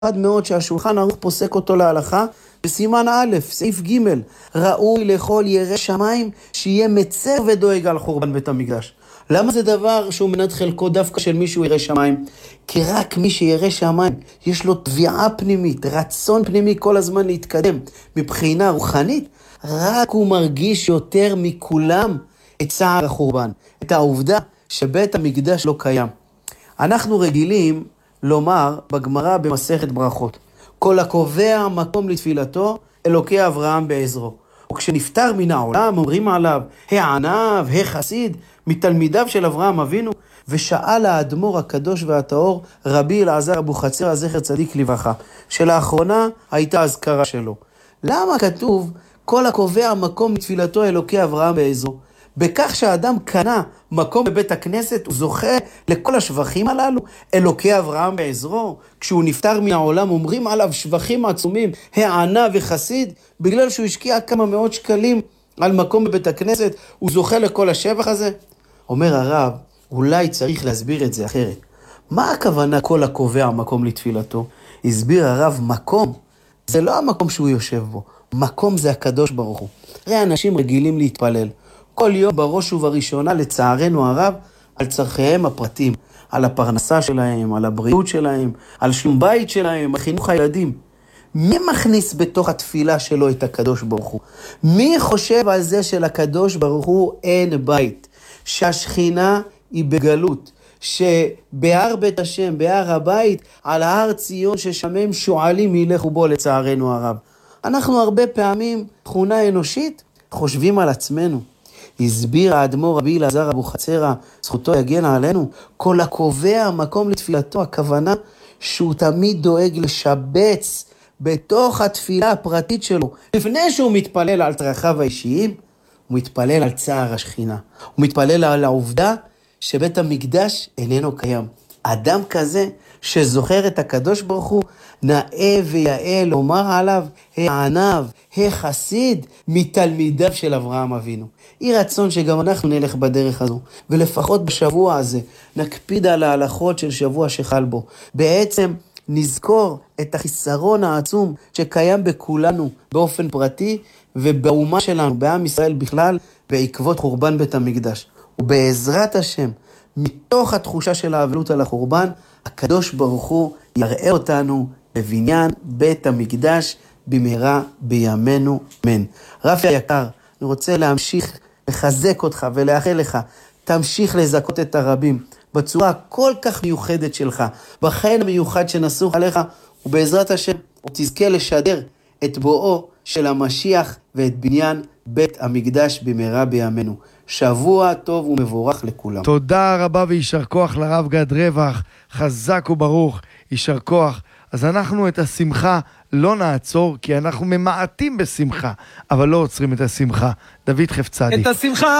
מאוד שהשולחן ערוך פוסק אותו להלכה, בסימן א', סעיף ג', ראוי לכל ירא שמיים שיהיה מצר ודואג על חורבן בית המקדש. למה זה דבר שהוא מנת חלקו דווקא של מישהו ירא שמיים? כי רק מי שירא שמיים, יש לו תביעה פנימית, רצון פנימי כל הזמן להתקדם. מבחינה רוחנית, רק הוא מרגיש יותר מכולם את צער החורבן, את העובדה שבית המקדש לא קיים. אנחנו רגילים לומר בגמרא במסכת ברכות, כל הקובע מקום לתפילתו, אלוקי אברהם בעזרו. וכשנפטר מן העולם, אומרים עליו, הענב, החסיד, מתלמידיו של אברהם אבינו, ושאל האדמו"ר הקדוש והטהור, רבי אלעזר אבוחצירא זכר צדיק לברכה, שלאחרונה הייתה אזכרה שלו. למה כתוב, כל הקובע מקום לתפילתו, אלוקי אברהם בעזרו? בכך שהאדם קנה מקום בבית הכנסת, הוא זוכה לכל השבחים הללו, אלוקי אברהם בעזרו. כשהוא נפטר מהעולם, אומרים עליו שבחים עצומים, הענה וחסיד, בגלל שהוא השקיע כמה מאות שקלים על מקום בבית הכנסת, הוא זוכה לכל השבח הזה? אומר הרב, אולי צריך להסביר את זה אחרת. מה הכוונה כל הקובע מקום לתפילתו? הסביר הרב, מקום זה לא המקום שהוא יושב בו, מקום זה הקדוש ברוך הוא. הרי אנשים רגילים להתפלל כל יום בראש ובראשונה, לצערנו הרב, על צרכיהם הפרטיים, על הפרנסה שלהם, על הבריאות שלהם, על שלום בית שלהם, החינוך הילדים. מי מכניס בתוך התפילה שלו את הקדוש ברוך הוא? מי חושב על זה שלקדוש ברוך הוא אין בית? שהשכינה היא בגלות, שבהר בית השם, בהר הבית, על הר ציון ששמם שועלים ילכו בו, לצערנו הרב. אנחנו הרבה פעמים, תכונה אנושית, חושבים על עצמנו. הסביר האדמו"ר רבי אלעזר אבוחצירא, זכותו יגן עלינו, כל הקובע מקום לתפילתו, הכוונה שהוא תמיד דואג לשבץ בתוך התפילה הפרטית שלו. לפני שהוא מתפלל על צרכיו האישיים, הוא מתפלל על צער השכינה. הוא מתפלל על העובדה שבית המקדש איננו קיים. אדם כזה שזוכר את הקדוש ברוך הוא, נאה ויעל לומר עליו, הענב, החסיד, מתלמידיו של אברהם אבינו. יהי רצון שגם אנחנו נלך בדרך הזו, ולפחות בשבוע הזה נקפיד על ההלכות של שבוע שחל בו. בעצם נזכור את החיסרון העצום שקיים בכולנו באופן פרטי, ובאומה שלנו, בעם ישראל בכלל, בעקבות חורבן בית המקדש. ובעזרת השם, מתוך התחושה של האבלות על החורבן, הקדוש ברוך הוא יראה אותנו בבניין בית המקדש במהרה בימינו, אמן. רפי היקר, אני רוצה להמשיך לחזק אותך ולאחל לך, תמשיך לזכות את הרבים בצורה כל כך מיוחדת שלך, בחן המיוחד שנסוך עליך, ובעזרת השם תזכה לשדר את בואו של המשיח ואת בניין בית המקדש במהרה בימינו. שבוע טוב ומבורך לכולם. תודה רבה וישר כוח לרב גד רווח, חזק וברוך, יישר כוח. אז אנחנו את השמחה לא נעצור, כי אנחנו ממעטים בשמחה, אבל לא עוצרים את השמחה. דוד חפצדי. את השמחה